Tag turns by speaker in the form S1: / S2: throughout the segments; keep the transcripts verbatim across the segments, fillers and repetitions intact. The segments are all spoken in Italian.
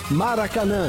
S1: Maracanã.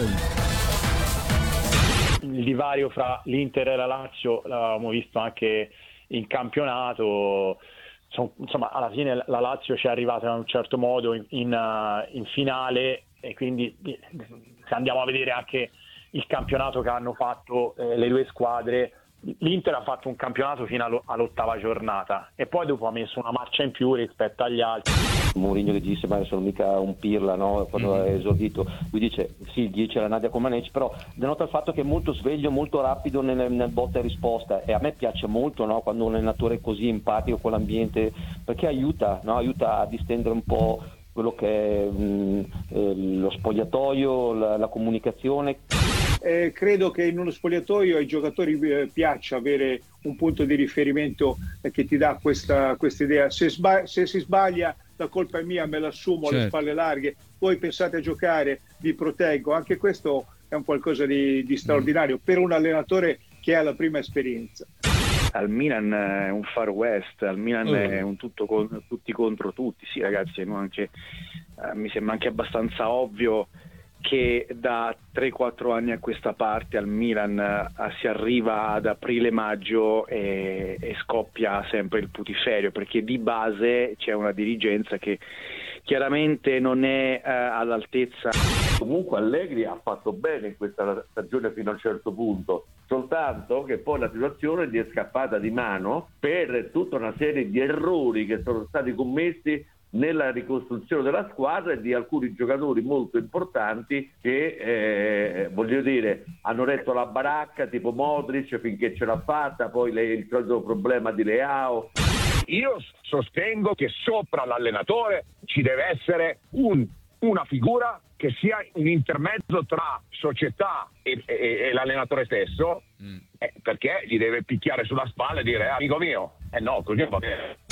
S2: Il divario fra l'Inter e la Lazio l'avevamo visto anche in campionato. Insomma, alla fine la Lazio ci è arrivata in un certo modo in, in, uh, in finale, e quindi se andiamo a vedere anche il campionato che hanno fatto eh, le due squadre, l'Inter ha fatto un campionato fino allo, all'ottava giornata e poi dopo ha messo una marcia in più rispetto agli altri.
S3: Mourinho che disse ma sono mica un pirla, no? Quando mm-hmm. è esordito lui dice sì, il dieci era Nadia Comaneci, però denota il fatto che è molto sveglio, molto rapido nel, nel botta e risposta, e a me piace molto, no? Quando un allenatore è così empatico con l'ambiente, perché aiuta, no? Aiuta a distendere un po' quello che è mh, eh, lo spogliatoio, la, la comunicazione.
S4: Eh, credo che in uno spogliatoio ai giocatori eh, piaccia avere un punto di riferimento eh, che ti dà questa idea. Se, sbag- se si sbaglia la colpa è mia, me l'assumo, certo. Alle spalle larghe, voi pensate a giocare, vi proteggo. Anche questo è un qualcosa di, di straordinario mm. per un allenatore che ha la prima esperienza.
S5: Al Milan è un far west, al Milan mm. è un tutto con, tutti contro tutti. Sì ragazzi, anche, eh, mi sembra anche abbastanza ovvio che da tre quattro anni a questa parte al Milan eh, si arriva ad aprile-maggio e, e scoppia sempre il putiferio, perché di base c'è una dirigenza che chiaramente non è eh, all'altezza.
S6: Comunque Allegri ha fatto bene in questa stagione fino a un certo punto, soltanto che poi la situazione gli è scappata di mano per tutta una serie di errori che sono stati commessi nella ricostruzione della squadra e di alcuni giocatori molto importanti che eh, voglio dire hanno retto la baracca, tipo Modric finché ce l'ha fatta, poi le, il solito problema di Leao.
S7: Io sostengo che sopra l'allenatore ci deve essere un, una figura che sia un intermezzo tra società e, e, e l'allenatore stesso, mm. eh, perché gli deve picchiare sulla spalla e dire eh, amico mio, eh no, così va bene.